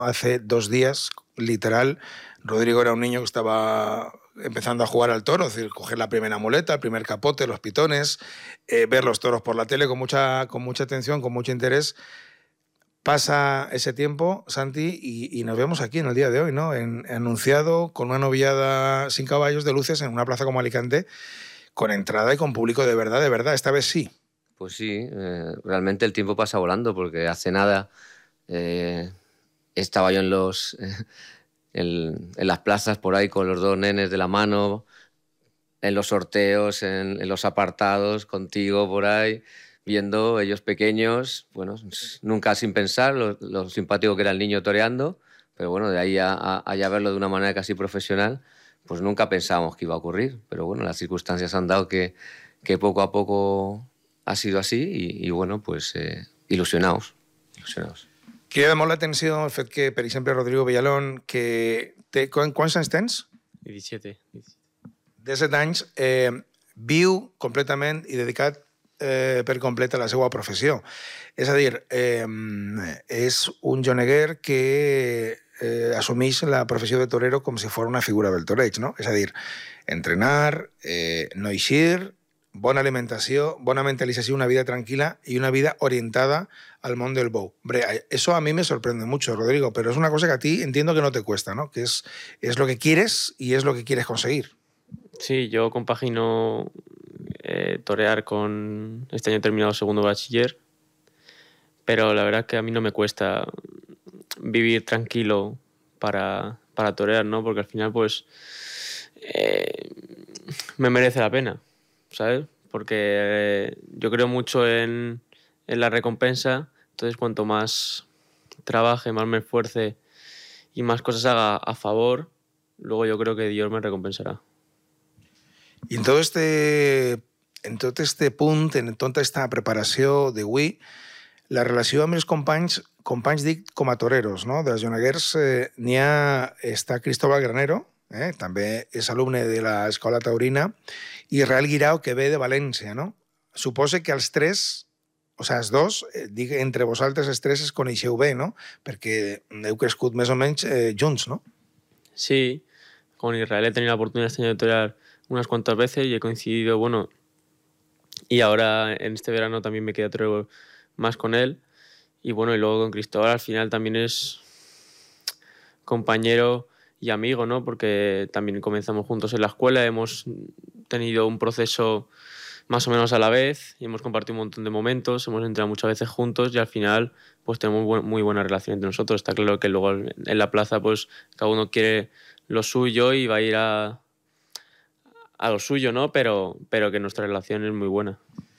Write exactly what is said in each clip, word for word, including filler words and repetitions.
hace dos días, literal, Rodrigo era un niño que estaba empezando a jugar al toro, es decir, coger la primera muleta, el primer capote, los pitones, eh, ver los toros por la tele con mucha, con mucha atención, con mucho interés. Pasa ese tiempo, Santi, y, y nos vemos aquí en el día de hoy, ¿no? En, anunciado con una novillada sin caballos de luces en una plaza como Alicante, con entrada y con público de verdad, de verdad. Esta vez sí. Pues sí, eh, realmente el tiempo pasa volando, porque hace nada eh, estaba yo en, los, eh, en, en las plazas por ahí con los dos nenes de la mano, en los sorteos, en, en los apartados, contigo por ahí, viendo ellos pequeños, bueno, nunca sin pensar lo, lo simpático que era el niño toreando, pero bueno, de ahí a, a, a ya verlo de una manera casi profesional, pues nunca pensábamos que iba a ocurrir. Pero bueno, las circunstancias han dado que, que poco a poco ha sido así i, i bueno, pues eh, il·lusionaos, il·lusionaos. Crida molt l'atenció el fet que, per exemple, Rodrigo Villalón, que té... Quants anys tens? disset. disset anys, eh, viu completament i dedicat eh, per complet a la seva professió. És a dir, eh, és un joneguer que eh, assumeix la professió de torero com si fos una figura del toreig, no? És a dir, entrenar, eh, no eixir, bona alimentació, bona mentalització, una vida tranquila y una vida orientada al mundo del bow. Hombre, eso a mí me sorprende mucho, Rodrigo, pero es una cosa que a ti entiendo que no te cuesta, ¿no? Que es, es lo que quieres y es lo que quieres conseguir. Sí, yo compagino eh, torear con... Este año he terminado segundo bachiller, pero la verdad es que a mí no me cuesta vivir tranquilo para, para torear, ¿no? Porque al final, pues, eh, me merece la pena, ¿sabes? Porque eh, yo creo mucho en, en la recompensa, entonces cuanto más trabaje, más me esfuerce y más cosas haga a favor, luego yo creo que Dios me recompensará. I en tot este, en tot este punt, en tota aquesta preparació d'avui, la relació amb els companys, companys dic com a toreros, no? Dels joneguers eh, n'hi ha, està Cristóbal Granero, eh? També és alumne de l'Escola Taurina, i Israel Guirao, que ve de València, no? Suposa que els tres, o sigui, els dos, eh, dic, entre vosaltres els tres es coneixeu bé, no? Perquè heu crescut més o menys eh, junts, no? Sí, con Israel he tenido la oportunidad este año de torear unas cuantas veces y he coincidido, bueno, y ahora en este verano también me queda torero más con él, y bueno, y luego con Cristóbal al final también es compañero y amigo, ¿no? Porque también comenzamos juntos en la escuela, hemos tenido un proceso más o menos a la vez y hemos compartido un montón de momentos, hemos entrenado muchas veces juntos y al final pues tenemos muy, muy buena relación entre nosotros. Está claro que luego en la plaza pues cada uno quiere lo suyo y va a ir a, a lo suyo, ¿no? Pero, pero que nuestra relación és muy buena.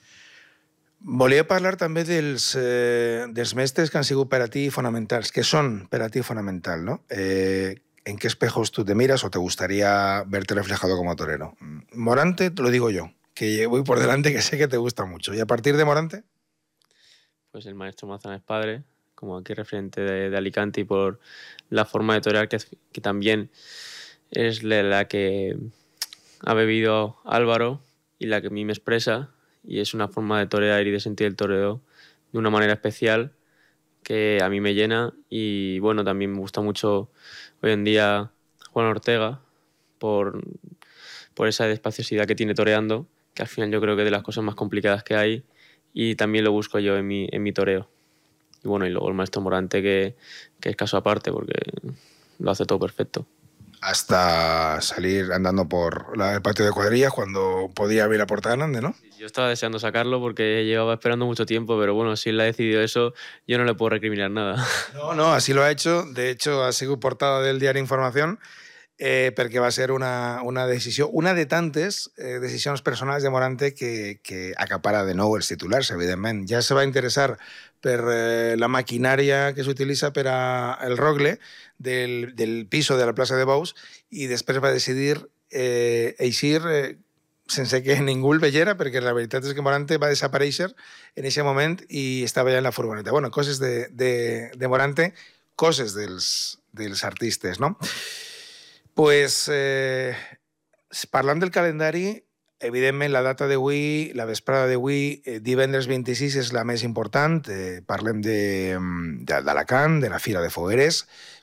Volia parlar també dels, eh, dels mestres que han sigut per a ti fonamentals, que són per a ti fonamental, ¿no? Eh, ¿En qué espejos tú te miras o te gustaría verte reflejado como torero? Morante, te lo digo yo, que voy por delante, que sé que te gusta mucho. ¿Y a partir de Morante? Pues el maestro Manzanares padre, como aquí referente de, de Alicante, y por la forma de torear que, que también es la que ha bebido Álvaro y la que a mí me expresa, y es una forma de torear y de sentir el toreo de una manera especial que a mí me llena. Y bueno, también me gusta mucho hoy en día Juan Ortega por, por esa despaciosidad que tiene toreando, que al final yo creo que es de las cosas más complicadas que hay, y también lo busco yo en mi, en mi toreo. Y bueno, y luego el maestro Morante, que, que es caso aparte porque lo hace todo perfecto. Hasta salir andando por la, el patio de cuadrillas cuando podía abrir la puerta grande, ¿no? Yo estaba deseando sacarlo porque llevaba esperando mucho tiempo, pero bueno, si él ha decidido eso, yo no le puedo recriminar nada. No, no, así lo ha hecho. De hecho, ha sido portada del diario Información, eh, perquè va ser una, una decisió, una de tantes eh, decisions personals de Morante que, que acapara de nou els titulars, evidentment. Ja se va interessar per eh, la maquinària que s'utilitza per a el rogle del, del piso de la plaça de Bous i després va decidir eh, eixir eh, sense que ningú el veiera, perquè la veritat és que Morante va desaparèixer en aquest moment i estava ja en la furgoneta. Bueno, coses de, de, de Morante, coses dels, dels artistes, no? Pues, eh, parlant del calendari, evidentment, la data d'avui, la vesprada d'avui, eh, divendres vint-i-sis, és la més important. Eh, parlem d'Alacant, de, de, de la Fira de Fogueres,